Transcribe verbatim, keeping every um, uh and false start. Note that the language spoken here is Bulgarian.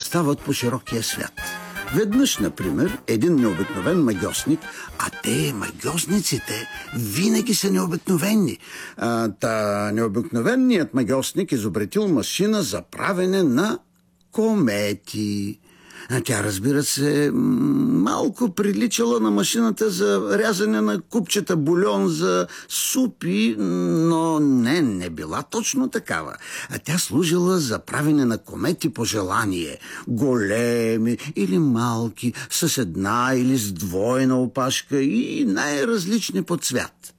стават по широкия свят. Веднъж, например, един необикновен магьосник, а те, магьосниците, винаги са необикновени. А, та необикновеният магьосник изобретил машина за правене на комети. Тя, разбира се, малко приличала на машината за рязане на купчета бульон за супи, но не, не била точно такава. Тя служила за правене на комети по желание. Големи или малки, с една или с двойна опашка и най-различни по цвят.